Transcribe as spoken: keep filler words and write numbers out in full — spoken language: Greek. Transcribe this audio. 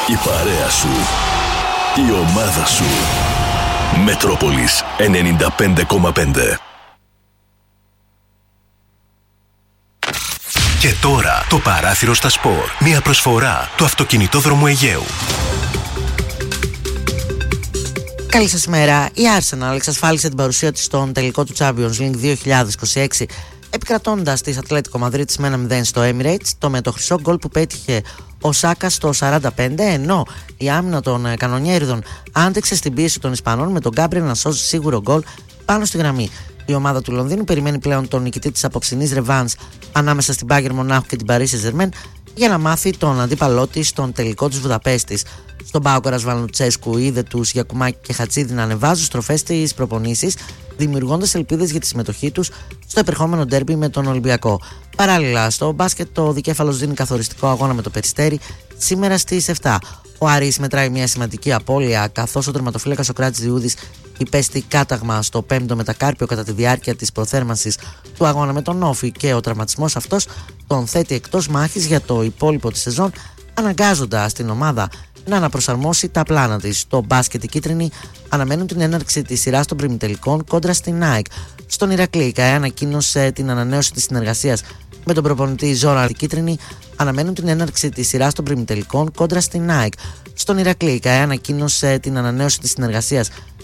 Η παρέα σου. Η ομάδα σου. Μετρόπολης ενενήντα πέντε κόμμα πέντε. Και τώρα το παράθυρο στα σπορ. Μια προσφορά του αυτοκινητόδρομου Αιγαίου. Καλή σας ημέρα. Η Arsenal εξασφάλισε την παρουσία της στον τελικό του Champions League δύο χιλιάδες είκοσι έξι, επικρατώντας της Ατλέτικο Μαδρίτης με ένα μηδέν στο Emirates, το με το χρυσό γκολ που πέτυχε ο Σάκα στο σαράντα πέντε, ενώ η άμυνα των κανονιέριδων άντεξε στην πίεση των Ισπανών με τον Γκάμπριελ να σώζει σίγουρο γκολ πάνω στη γραμμή. Η ομάδα του Λονδίνου περιμένει πλέον τον νικητή της απόψινής ρεβάνς ανάμεσα στην Bayern Μονάχου και την Paris Saint-Germain για να μάθει τον αντίπαλό της στον τελικό της Βουδαπέστης. Στον ΠΑΟΚ ο Ρασβάν Λουτσέσκου είδε τους Γιακουμάκη και Χατσίδη να ανεβάζουν στροφές στις προπονήσεις, δημιουργώντας ελπίδες για τη συμμετοχή τους στο επερχόμενο ντέρμπι με τον Ολυμπιακό. Παράλληλα, στο μπάσκετ, το δικέφαλος δίνει καθοριστικό αγώνα με το Περιστέρι σήμερα στις επτά. Ο Άρης μετράει μια σημαντική απώλεια, καθώς ο τερματοφύλακας ο Κράτης Διούδης υπέστη κάταγμα στο πέμπτο μετακάρπιο κατά τη διάρκεια της προθέρμανσης του αγώνα με τον Όφη, και ο τραυματισμός αυτός τον θέτει εκτός μάχης για το υπόλοιπο της σεζόν, αναγκάζοντας την ομάδα να αναπροσαρμόσει τα πλάνα της. Στο μπάσκετ, οι κίτρινοι αναμένουν την έναρξη της σειράς των πριμιτελικών κόντρα στην ΑΕΚ. Στον Ηρακλή, η ΚΑΕ ανακοίνωσε την ανανέωση της συνεργασίας με τον προπονητή Ζόρα. Οι κίτρινοι αναμένουν την έναρξη της σειράς των πριμιτελικών κόντρα στην ΑΕΚ. Στον Ηρακλή, η ΚΑΕ ανακοίνωσε την ανανέωση της συνεργασίας